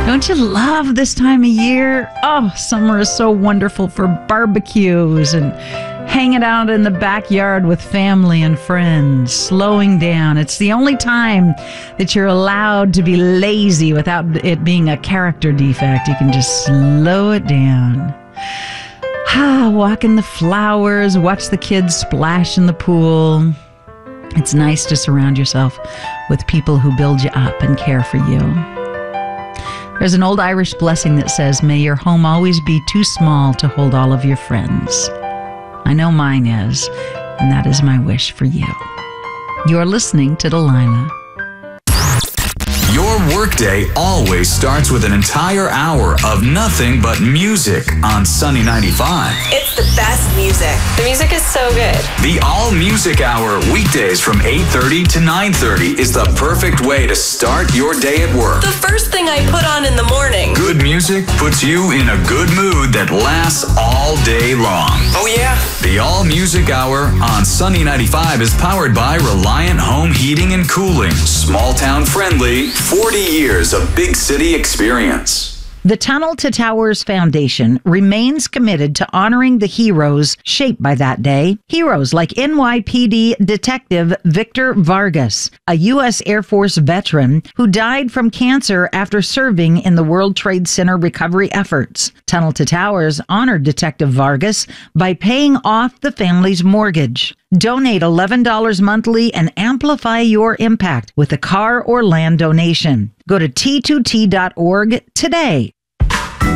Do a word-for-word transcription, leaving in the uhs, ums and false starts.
Don't you love this time of year? Oh, summer is so wonderful for barbecues and hanging out in the backyard with family and friends, slowing down. It's the only time that you're allowed to be lazy without it being a character defect. You can just slow it down. Ah, walk in the flowers, watch the kids splash in the pool. It's nice to surround yourself with people who build you up and care for you. There's an old Irish blessing that says, may your home always be too small to hold all of your friends. I know mine is, and that is my wish for you. You're listening to Delilah. Your workday always starts with an entire hour of nothing but music on Sunny ninety-five. It's the best music. The music is so good. The All Music Hour, weekdays from eight thirty to nine thirty, is the perfect way to start your day at work. The first thing I put on in the morning. Good music puts you in a good mood that lasts all day long. Oh, yeah? The All Music Hour on Sunny ninety-five is powered by Reliant Home Heating and Cooling. Small town friendly, forty years of big city experience. The Tunnel to Towers Foundation remains committed to honoring the heroes shaped by that day. Heroes like N Y P D Detective Victor Vargas, a U S Air Force veteran who died from cancer after serving in the World Trade Center recovery efforts. Tunnel to Towers honored Detective Vargas by paying off the family's mortgage. Donate eleven dollars monthly and amplify your impact with a car or land donation. Go to T two T dot org today.